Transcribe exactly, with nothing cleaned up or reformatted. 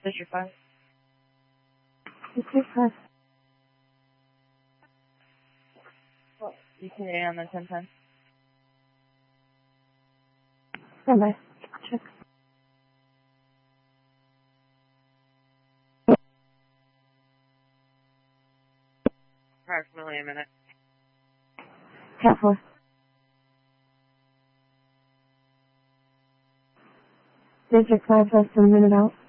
District five. District five. Well, E T A on the ten ten. Stand by. Check. Approximately a minute. Cat four. District five, less than a minute out.